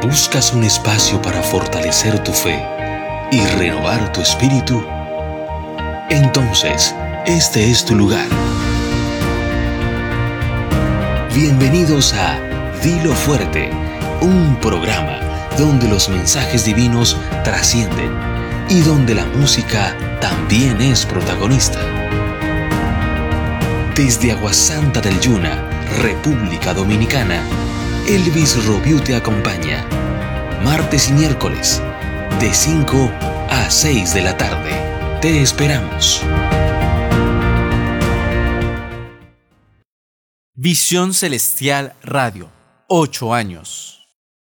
¿Buscas un espacio para fortalecer tu fe y renovar tu espíritu? Entonces, este es tu lugar. Bienvenidos a Dilo Fuerte, un programa donde los mensajes divinos trascienden y donde la música también es protagonista. Desde Aguasanta del Yuna, República Dominicana, Elvis Robiu te acompaña, martes y miércoles, de 5 a 6 de la tarde. Te esperamos. Visión Celestial Radio, 8 años.